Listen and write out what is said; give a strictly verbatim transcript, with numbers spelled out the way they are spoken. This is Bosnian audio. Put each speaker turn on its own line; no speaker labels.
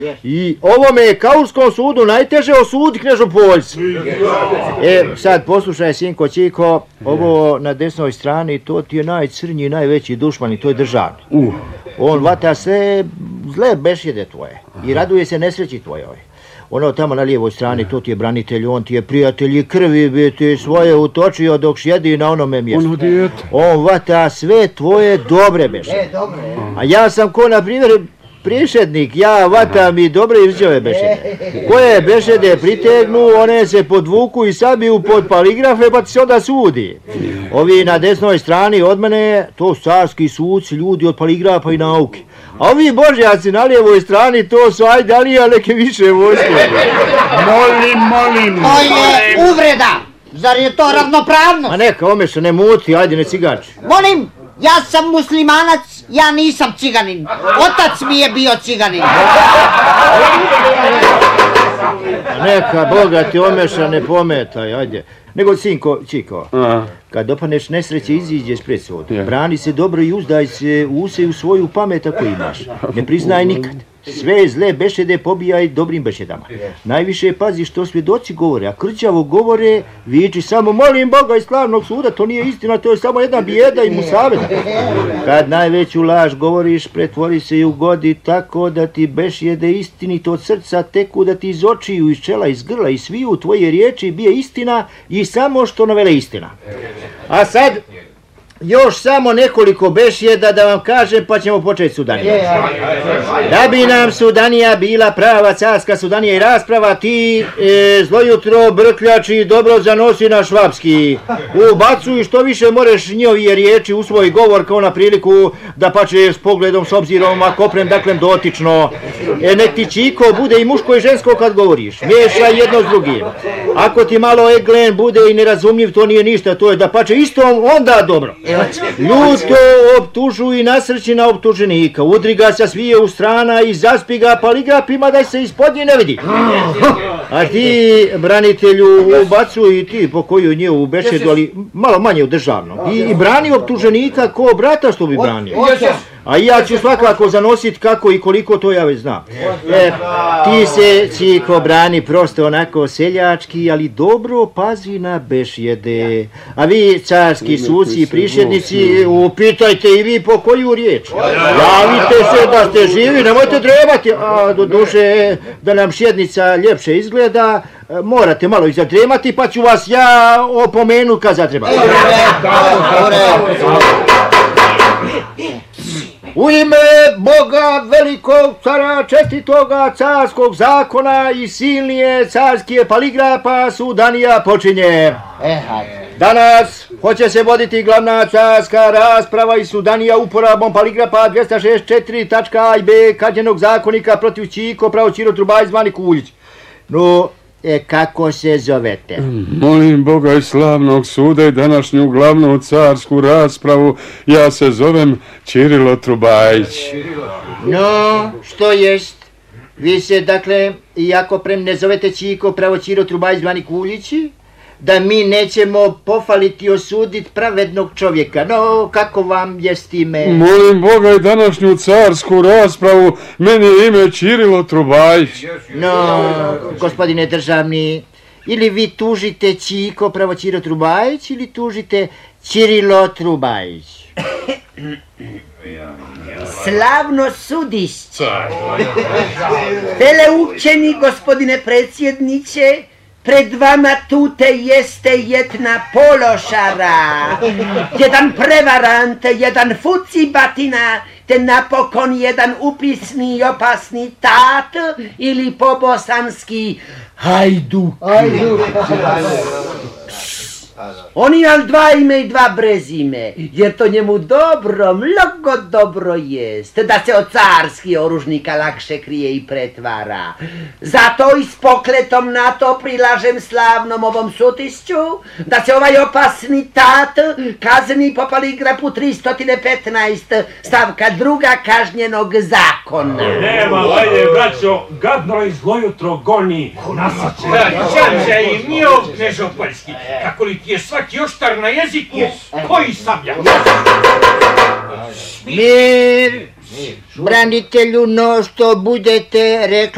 I ovome je Kaurskom sudu najteže osudi Knežopoljci. E, sad poslušaj, sinko Čiko, ovo na desnoj strani, to ti je najcrnji, najveći dušman i to je državni. Uh. On vata sve zle bešjede tvoje i raduje se nesreći tvojoj. Ono tamo na lijevoj strani, to ti je branitelj, on ti je prijatelj i krvi bi ti svoje utočio dok sjedi na onome mjestu.
Ono dijete.
On vata sve tvoje dobre bešjede. A ja sam ko, na primjer, prišednik, ja vatam i dobre irđave bešede. Koje bešede pritegnu, one se podvuku i sabiju pod paligrafe, pa ti se onda sudi. Ovi na desnoj strani od mene, to su carski suci, ljudi od paligrafa i nauke. A ovi božjaci na lijevoj strani, to su ajde, ali ja neke više vojske.
Molim, molim.
To je uvreda. Zar je to ravnopravno?
Ma neka, Omeša, ne muti, ajde, ne cigači.
Molim, ja sam muslimanac, ja nisam ciganin. Otac mi je bio ciganin.
Neka, Boga ti, Omeša, ne pometaj, ajde. Nego, sinko, Čiko, kad dopaneš nesreće, iziđeš pred sud. Brani se dobro i uzdaj se u use i u svoju pamet ako imaš. Ne priznaj nikad. Sve zle bešede pobijaj dobrim bešedama. Najviše pazi što svjedoci govore, a krđavo govore, viči samo molim Boga iz slavnog suda, to nije istina, to je samo jedna bijeda i musaveta. Kad najveću laž govoriš, pretvori se i ugodi tako da ti bešjede istinito od srca teku, da ti iz očiju, iz čela, iz grla i sviju tvoje riječi bije istina i samo što navele istina. A sad, još samo nekoliko bešjeda da vam kažem, pa ćemo početi sudaniju. Da bi nam sudanija bila prava carska sudanija i rasprava, ti e, zlojutro brkljači dobro zanosi na švapski. Ubacuj što više moreš njovije riječi u svoj govor kao na priliku da pače s pogledom, s obzirom, a koprem daklem dotično. E, nek ti Čiko bude i muško i žensko kad govoriš. Miješaj jedno s drugim. Ako ti malo eglen bude i nerazumljiv, to nije ništa, to je da pače istom, onda dobro. Ljuto optužuj i nasrći na optuženika, udri ga sa svije u strana i zaspi ga paligrafima da se ispod nje ne vidi. A ti, branitelju, ubacuj i ti po koju nje u bešedu, ali malo manje u državnom. I, i brani optuženika ko brata što bi branio. A ja ću svakako zanositi kako i koliko, to ja već znam. E, ti se, Čiko, brani prosto onako seljački, ali dobro pazi na bešjede. A vi, carski suci i prišednici, upitajte i vi po koju riječ. Javite se da ste živi, nemojte drebati. A do duše, da nam šjednica ljepše izgleda, morate malo i zadremati, pa ću vas ja opomenu kad zatreba. U ime Boga velikog cara čestitoga carskog zakona i silnije carskije paligrafa sudanija počinje. Danas hoće se voditi glavna carska rasprava i sudanija uporabom paligrafa dvjesto šezdeset četiri tačka a i b kažnjenog zakonika protiv Čiko pravo Ćiro Trubaj zvani Kuljić. No, e, kako se zovete?
Molim Boga i slavnog suda i današnju glavnu carsku raspravu, ja se zovem Ćirilo Trubajić.
No, što jest? Vi se, dakle, iako prem ne zovete Čiko pravo Ćiro Trubajić zvani Kuljići, da mi nećemo pofaliti i osuditi pravednog čovjeka. No, kako vam je s time?
Molim Boga i današnju carsku raspravu, meni je ime Ćirilo Trubajić.
No, gospodine državni, ili vi tužite Čiko pravo Ćiro Trubajić, ili tužite Ćirilo Trubajić?
Slavno sudišće. Veleučeni gospodine predsjedniče, pred vama tute jeste jedna pološara, jedan prevarant, jedan fucibatina, te napokon jedan upisni i opasni tat ili pobosanski hajduk. On ima dva ime i dva brezime, jer to njemu dobro, mnogo dobro jest, da se od carski oružnika lakše krije i pretvara. Zato i s pokletom na to prilažem slavnom ovom sutišću, da se ovaj opasni tat kazni po paligrafu tristo petnaest stavka druga kažnjenog zakona.
Nema, ajde, braćo, gadno izgojutro goni nasače.
Čače i mio Knežopoljski, kako li ti je svaki oštar na jeziku, koji sablja?
Mir, branitelju, no što budete rekli.